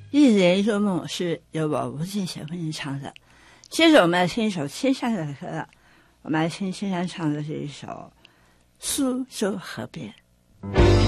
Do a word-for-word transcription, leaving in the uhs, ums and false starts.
一人一做梦是由我吴敬贤为您唱的。接着我们来听一首青山的歌了，我们来听青山唱的这一首《苏州河边》。